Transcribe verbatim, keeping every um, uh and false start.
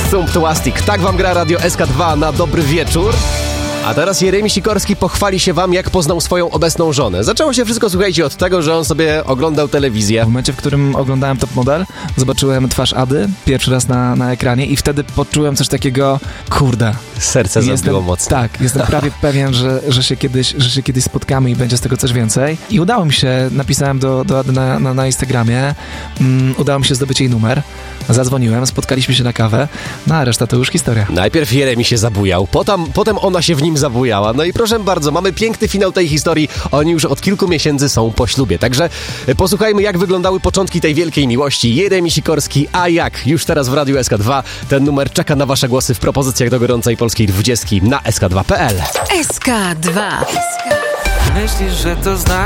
Thumptlastic. Tak wam gra Radio S K dwa na dobry wieczór. A teraz Jeremi Sikorski pochwali się wam, jak poznał swoją obecną żonę. Zaczęło się wszystko, słuchajcie, od tego, że on sobie oglądał telewizję. W momencie, w którym oglądałem Top Model, zobaczyłem twarz Ady pierwszy raz na, na ekranie i wtedy poczułem coś takiego, kurde. Serce zabiło mocno. Tak, jestem prawie pewien, że, że, się kiedyś, że się kiedyś spotkamy i będzie z tego coś więcej. I udało mi się, napisałem do, do Ady na, na, na Instagramie, um, udało mi się zdobyć jej numer, zadzwoniłem, spotkaliśmy się na kawę, no a reszta to już historia. Najpierw Jeremi się zabujał, potem, potem ona się w nim zabujała. No i proszę bardzo, mamy piękny finał tej historii. Oni już od kilku miesięcy są po ślubie. Także posłuchajmy, jak wyglądały początki tej wielkiej miłości. Jeremi Sikorski, a jak? Już teraz w Radiu S K dwa. Ten numer czeka na wasze głosy w propozycjach do gorącej polskiej dwudziestki na S K dwa kropka P L. S K dwa. Myślisz, że to znaczy?